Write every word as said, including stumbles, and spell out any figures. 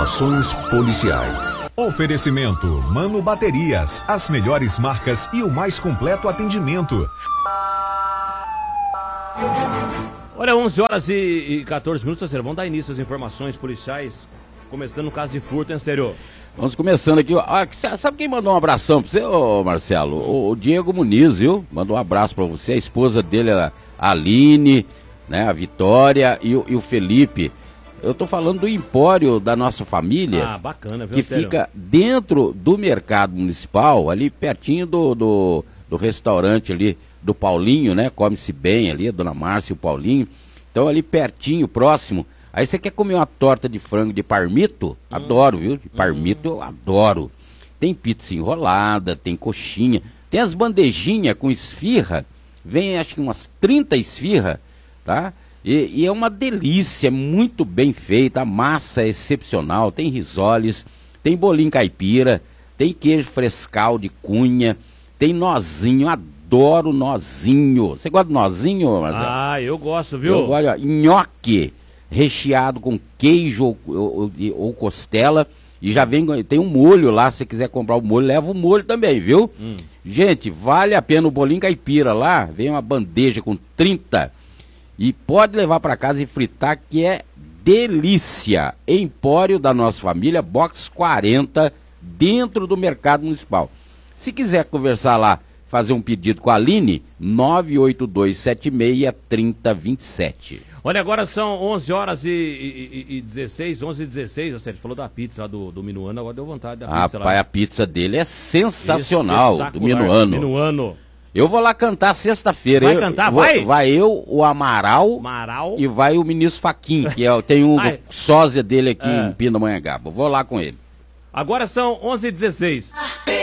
Informações policiais. Oferecimento Mano Baterias, as melhores marcas e o mais completo atendimento. Olha, onze horas e quatorze minutos, vamos dar início às informações policiais, começando o caso de furto, hein, sério? Vamos começando aqui. Ah, sabe quem mandou um abração pra você, ô Marcelo? O, o Diego Muniz, viu? Mandou um abraço pra você, a esposa dele, a Aline, né, a Vitória e o, e o Felipe. Eu tô falando do empório da nossa família. Ah, bacana, viu, que sério? Fica dentro do mercado municipal, ali pertinho do, do, do restaurante ali do Paulinho, né? Come-se bem ali, a dona Márcia e o Paulinho. Então ali pertinho, próximo. Aí você quer comer uma torta de frango de parmito? Adoro, viu? De parmito eu adoro. Tem pizza enrolada, tem coxinha, tem as bandejinhas com esfirra. Vem acho que umas trinta esfirra, tá? E, e é uma delícia, muito bem feita, a massa é excepcional, tem risoles, tem bolinho caipira, tem queijo frescal de cunha, tem nozinho, adoro nozinho. Você gosta de nozinho, Marcelo? Ah, eu gosto, viu? Eu gosto, ó, nhoque recheado com queijo ou, ou, ou costela, e já vem, tem um molho lá, se você quiser comprar o molho, leva o molho também, viu? Hum. Gente, vale a pena o bolinho caipira lá, vem uma bandeja com trinta. E pode levar para casa e fritar, que é delícia. Empório da nossa família, box quarenta, dentro do mercado municipal. Se quiser conversar lá, fazer um pedido com a Aline, nove oito dois sete seis, três zero dois sete. Olha, agora são onze horas e, e, e dezesseis, onze e dezesseis, você falou da pizza lá do, do Minuano, agora deu vontade da pizza. Rapaz, lá. a pizza dele é sensacional, do Minuano. Minuano. Eu vou lá cantar sexta-feira. Vai eu, cantar, vou, vai? Vai eu, o Amaral, Amaral. E vai o ministro Faquin, que é, tem um Ai. sósia dele aqui É. em Pindamonhangaba. Vou lá com ele. Agora são onze e dezesseis.